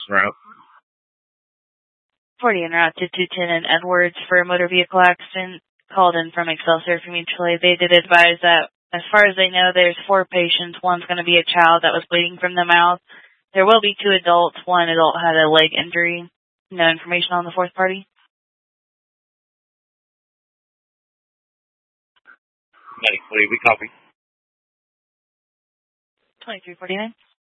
route. 40 en route to 210 and Edwards for a motor vehicle accident. Called in from Excelsior Mutually. They did advise that, as far as they know, there's 4 patients. One's going to be a child that was bleeding from the mouth. There will be 2 adults. One adult had a leg injury. No information on the 4th party. 93, we copy. 2349.